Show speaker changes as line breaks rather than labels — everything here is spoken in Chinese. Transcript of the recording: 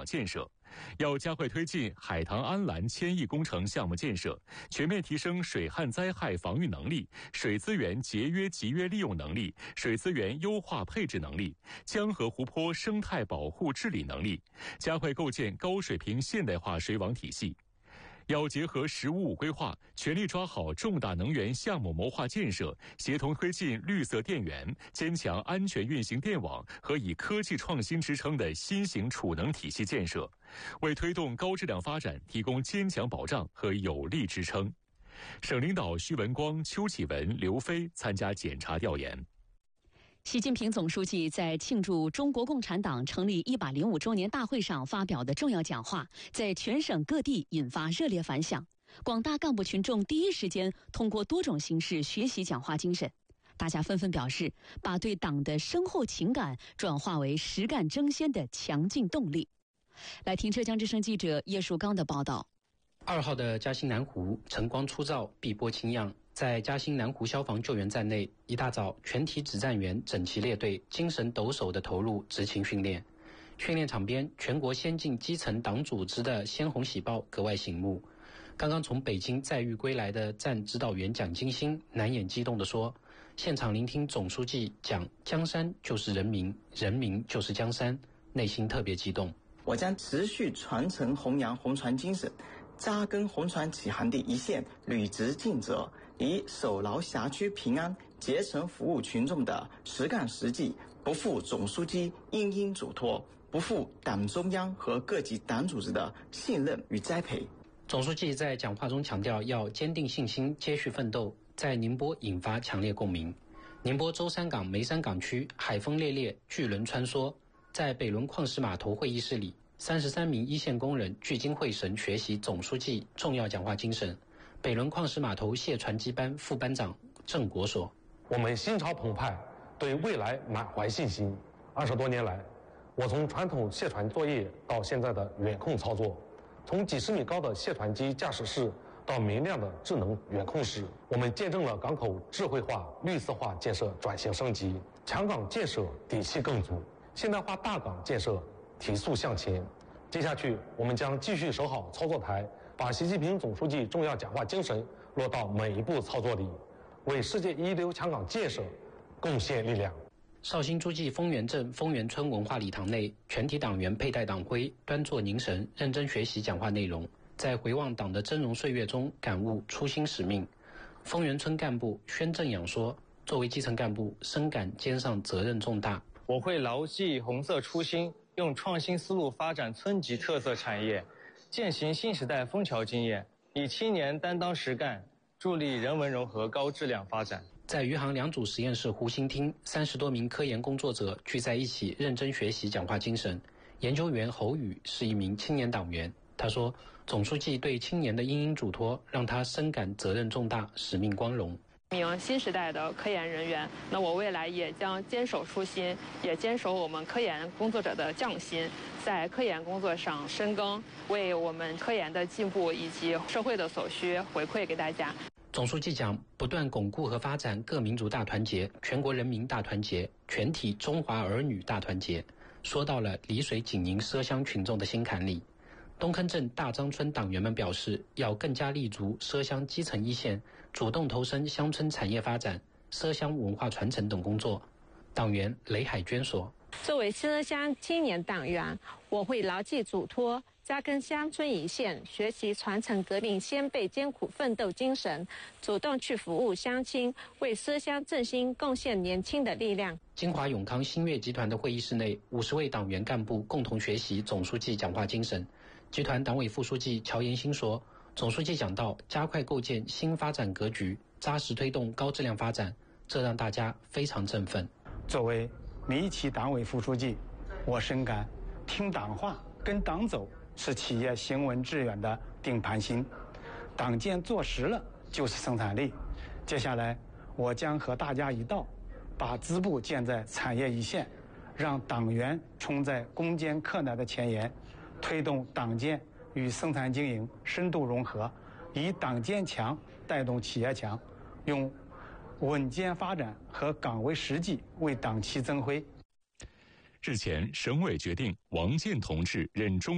建设，要加快推进海棠安澜千亿工程项目建设，全面提升水旱灾害防御能力、水资源节约集约利用能力、水资源优化配置能力、江河湖泊生态保护治理能力，加快构建高水平现代化水网体系。要结合“15+5”规划，全力抓好重大能源项目谋划建设，协同推进绿色电源，坚强安全运行电网和以科技创新支撑的新型储能体系建设，为推动高质量发展提供坚强保障和有力支撑。省领导徐文光、邱启文、刘飞参加检查调研。
习近平总书记在庆祝中国共产党成立105周年大会上发表的重要讲话，在全省各地引发热烈反响。广大干部群众第一时间通过多种形式学习讲话精神，大家纷纷表示，把对党的深厚情感转化为实干争先的强劲动力。来听浙江之声记者叶树刚的报道。
2号的嘉兴南湖晨光初照，碧波清漾。在嘉兴南湖消防救援站内，一大早，全体指战员整齐列队，精神抖擞地投入执勤训练。训练场边，全国先进基层党组织的鲜红喜报格外醒目。刚刚从北京载誉归来的站指导员蒋金星难掩激动地说：“现场聆听总书记讲江山就是人民，人民就是江山，内心特别激动。
我将持续传承弘扬红船精神，扎根红船起航地一线，履职尽责，以守牢辖区平安、竭诚服务群众的实干实际，不负总书记殷殷嘱托，不负党中央和各级党组织的信任与栽培。”
总书记在讲话中强调，要坚定信心，接续奋斗，在宁波引发强烈共鸣。宁波舟山港梅山港区海风烈烈，巨轮穿梭，在北仑矿石码头会议室里，33名一线工人聚精会神学习总书记重要讲话精神。北仑矿石码头卸船机班副班长郑国说：“
我们心潮澎湃，对未来满怀信心。20多年来，我从传统卸船作业到现在的远控操作，从几十米高的卸船机驾驶室到明亮的智能远控室，我们见证了港口智慧化、绿色化建设转型升级，强港建设底气更足，现代化大港建设提速向前。接下去，我们将继续守好操作台，把习近平总书记重要讲话精神落到每一步操作里，为世界一流强港建设贡献力量。”
绍兴诸暨丰源镇丰源村文化礼堂内，全体党员佩戴党徽，端坐凝神，认真学习讲话内容，在回望党的峥嵘岁月中感悟初心使命。丰源村干部宣正阳说：“作为基层干部，深感肩上责任重大。
我会牢记红色初心，用创新思路发展村级特色产业，践行新时代枫桥经验，以青年担当实干，助力人文融合高质量发展。”
在余杭良渚实验室湖心厅，30多名科研工作者聚在一起，认真学习讲话精神。研究员侯宇是一名青年党员，他说：“总书记对青年的殷殷嘱托，让他深感责任重大，使命光荣。”
名新时代的科研人员，那我未来也将坚守初心，也坚守我们科研工作者的匠心，在科研工作上深耕，为我们科研的进步以及社会的所需回馈给大家。
总书记讲，不断巩固和发展各民族大团结、全国人民大团结、全体中华儿女大团结，说到了丽水紧邻畲乡群众的心坎里。东坑镇大张村党员们表示，要更加立足畲乡基层一线，主动投身乡村产业发展、畲乡文化传承等工作。党员雷海娟说：“
作为畲乡青年党员，我会牢记嘱托，扎根乡村一线，学习传承革命先辈艰苦奋斗精神，主动去服务乡亲，为畲乡振兴贡献年轻的力量。”
金华永康新月集团的会议室内，50位党员干部共同学习总书记讲话精神。集团党委副书记乔延新说：“总书记讲到加快构建新发展格局，扎实推动高质量发展，这让大家非常振奋。”
作为民企党委副书记，我深感听党话、跟党走是企业行稳致远的定盘心。党建做实了就是生产力。接下来，我将和大家一道，把支部建在产业一线，让党员冲在攻坚克难的前沿，推动党建与生产经营深度融合，以党建强带动企业强，用稳健发展和岗位实际为党旗增辉。
日前，省委决定王健同志任中